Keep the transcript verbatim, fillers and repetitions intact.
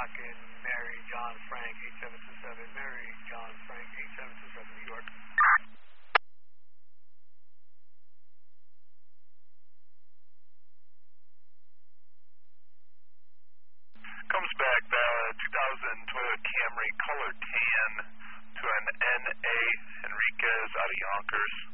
Talking Mary John Frank eight seven two seven, Mary John Frank eight seven two seven, New York. Comes back the two thousand Toyota Camry color tan to an N A Enriquez out of Yonkers.